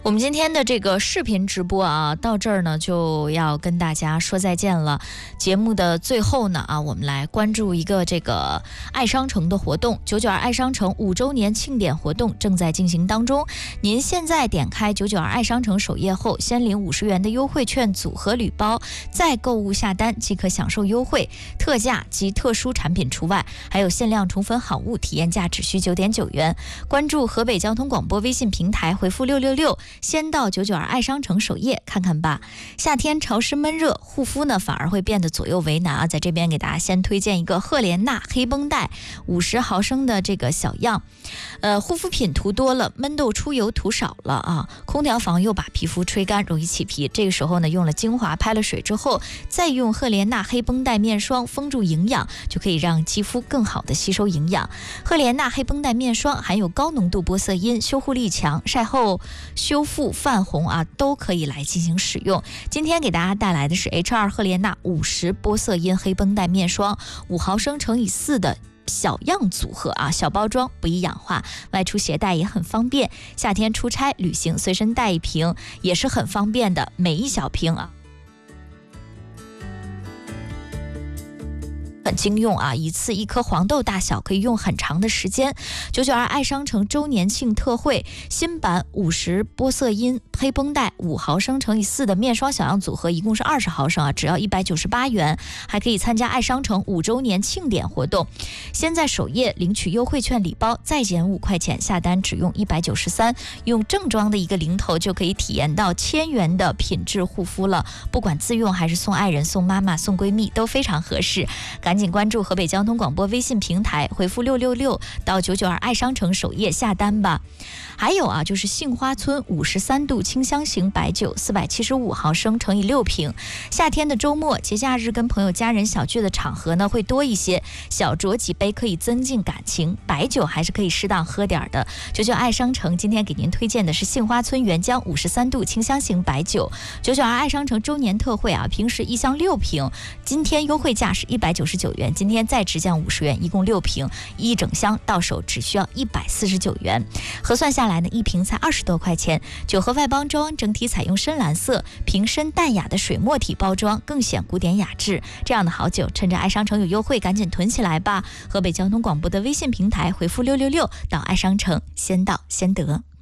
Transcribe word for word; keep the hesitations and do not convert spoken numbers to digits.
我们今天的这个视频直播啊，到这儿呢就要跟大家说再见了。节目的最后呢啊，我们来关注一个这个爱商城的活动，九九二爱商城五周年庆典活动正在进行当中。您现在点开九九二爱商城首页后，先领五十元的优惠券组合礼包，再购物下单即可享受优惠，特价及特殊产品除外，还有限量宠粉好物体验价只需九点九元。关注河北交通广播微信平台，回复六六六。先到九九二爱商城首页看看吧。夏天潮湿闷热，护肤呢反而会变得左右为难啊。在这边给大家先推荐一个赫莲娜黑绷带五十毫升的这个小样，呃，护肤品涂多了，闷痘出油涂少了啊，空调房又把皮肤吹干，容易起皮。这个时候呢，用了精华拍了水之后，再用赫莲娜黑绷带面霜封住营养，就可以让肌肤更好的吸收营养。赫莲娜黑绷带面霜含有高浓度玻色因，修护力强，晒后修复泛红啊都可以来进行使用。今天给大家带来的是 H 二 赫莲娜五十玻色因黑绷带面霜五毫升乘以四的小样组合啊，小包装不易氧化，外出携带也很方便，夏天出差旅行随身带一瓶也是很方便的，每一小瓶啊很经用啊，一次一颗黄豆大小，可以用很长的时间。九九二爱商城周年庆特惠，新版五十玻色因黑绷带五毫升乘以四的面霜小样组合，一共是二十毫升啊，只要一百九十八元，还可以参加爱商城五周年庆典活动。先在首页领取优惠券礼包，再减五块钱，下单只用一百九十三，用正装的一个零头就可以体验到千元的品质护肤了。不管自用还是送爱人、送妈妈、送闺蜜都非常合适。赶紧关注河北交通广播微信平台，回复六六六到九九二爱商城首页下单吧。还有啊，就是杏花村五十三度清香型白酒四百七十五毫升乘以六瓶。夏天的周末、节假日跟朋友家人小聚的场合呢会多一些，小酌几杯可以增进感情，白酒还是可以适当喝点的。九九爱商城今天给您推荐的是杏花村原浆五十三度清香型白酒。九九二爱商城周年特惠啊，平时一箱六瓶，今天优惠价是一百九十九元，今天再直降五十元，一共六瓶，一整箱到手只需要一百四十九元，核算下来呢，一瓶才二十多块钱。酒盒外包装整体采用深蓝色，瓶身淡雅的水墨体包装，更显古典雅致。这样的好酒，趁着爱商城有优惠，赶紧囤起来吧。河北交通广播的微信平台回复六六六到爱商城，先到先得。